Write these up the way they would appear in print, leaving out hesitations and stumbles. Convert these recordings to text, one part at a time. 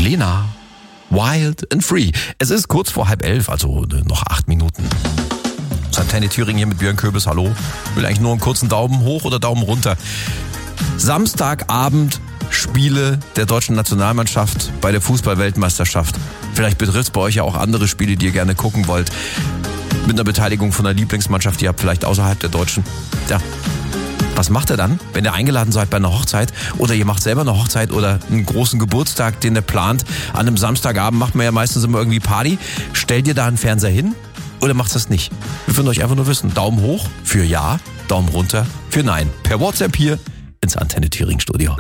Lena, Wild and Free. Es ist kurz vor 10:30, also noch 8 Minuten. Antenne Thüringen hier mit Björn Köbis, hallo. Will eigentlich nur einen kurzen Daumen hoch oder Daumen runter. Samstagabend Spiele der deutschen Nationalmannschaft bei der Fußball-Weltmeisterschaft. Vielleicht betrifft es bei euch ja auch andere Spiele, die ihr gerne gucken wollt. Mit einer Beteiligung von der Lieblingsmannschaft, die ihr habt vielleicht außerhalb der Deutschen. Ja. Was macht ihr dann, wenn ihr eingeladen seid bei einer Hochzeit oder ihr macht selber eine Hochzeit oder einen großen Geburtstag, den ihr plant? An einem Samstagabend macht man ja meistens immer irgendwie Party. Stellt ihr da einen Fernseher hin oder macht das nicht? Wir würden euch einfach nur wissen. Daumen hoch für Ja, Daumen runter für Nein. Per WhatsApp hier ins Antenne Thüringen Studio.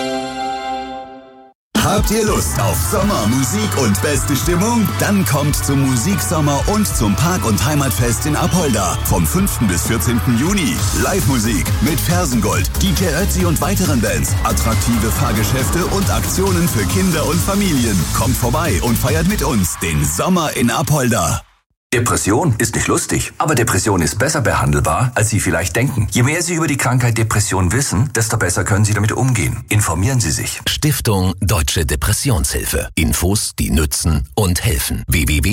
Habt ihr Lust auf Sommer, Musik und beste Stimmung? Dann kommt zum Musiksommer und zum Park- und Heimatfest in Apolda vom 5. bis 14. Juni. Live-Musik mit Fersengold, DJ Ötzi und weiteren Bands, attraktive Fahrgeschäfte und Aktionen für Kinder und Familien. Kommt vorbei und feiert mit uns den Sommer in Apolda. Depression ist nicht lustig, aber Depression ist besser behandelbar, als Sie vielleicht denken. Je mehr Sie über die Krankheit Depression wissen, desto besser können Sie damit umgehen. Informieren Sie sich. Stiftung Deutsche Depressionshilfe. Infos, die nützen und helfen.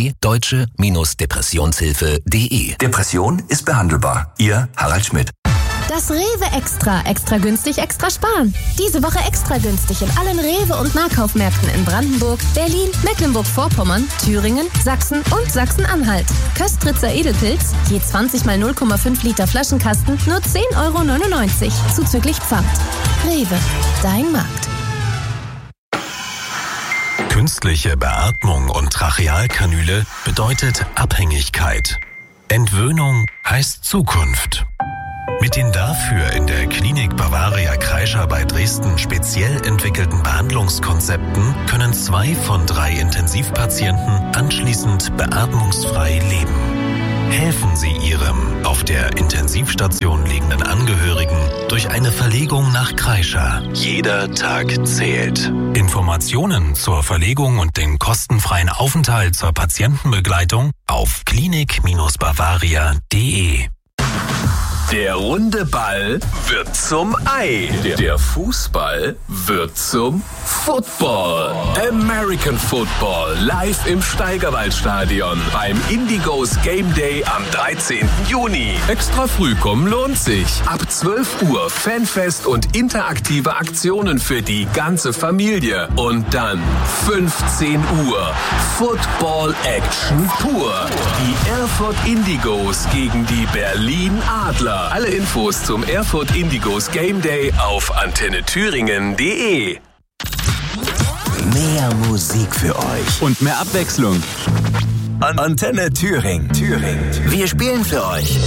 www.deutsche-depressionshilfe.de. Depression ist behandelbar. Ihr Harald Schmidt. Das Rewe Extra. Extra günstig, extra sparen. Diese Woche extra günstig in allen Rewe- und Nahkaufmärkten in Brandenburg, Berlin, Mecklenburg-Vorpommern, Thüringen, Sachsen und Sachsen-Anhalt. Köstritzer Edelpilz, je 20 mal 0,5 Liter Flaschenkasten, nur 10,99 €, zuzüglich Pfand. Rewe, dein Markt. Künstliche Beatmung und Trachealkanüle bedeutet Abhängigkeit. Entwöhnung heißt Zukunft. Mit den dafür in der Klinik Bavaria Kreischer bei Dresden speziell entwickelten Behandlungskonzepten können 2 von 3 Intensivpatienten anschließend beatmungsfrei leben. Helfen Sie Ihrem auf der Intensivstation liegenden Angehörigen durch eine Verlegung nach Kreischer. Jeder Tag zählt. Informationen zur Verlegung und den kostenfreien Aufenthalt zur Patientenbegleitung auf klinik-bavaria.de. Der runde Ball wird zum Ei. Der Fußball wird zum Football. American Football live im Steigerwaldstadion beim Indigos Game Day am 13. Juni. Extra früh kommen lohnt sich. Ab 12 Uhr Fanfest und interaktive Aktionen für die ganze Familie. Und dann 15 Uhr Football Action pur. Die Erfurt Indigos gegen die Berlin Adler. Alle Infos zum Erfurt Indigos Game Day auf antennethüringen.de. Mehr Musik für euch und mehr Abwechslung. Antenne Thüringen. Wir spielen für euch.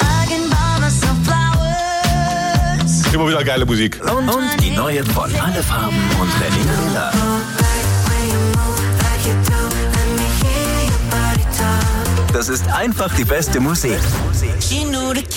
Immer wieder geile Musik. Und die neuen von Alle Farben und Lenny Miller. Das ist einfach die beste Musik.